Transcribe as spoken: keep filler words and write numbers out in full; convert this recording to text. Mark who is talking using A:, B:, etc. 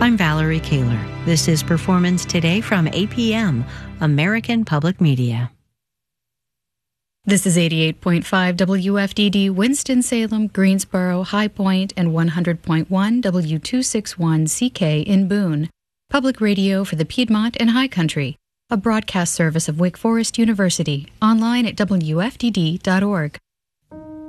A: I'm Valerie Kaler. This is Performance Today from A P M, American Public Media.
B: This is eighty-eight point five W F D D, Winston-Salem, Greensboro, High Point, and one hundred point one W two sixty-one C K in Boone. Public radio for the Piedmont and High Country. A broadcast service of Wake Forest University. Online at W F D D dot org.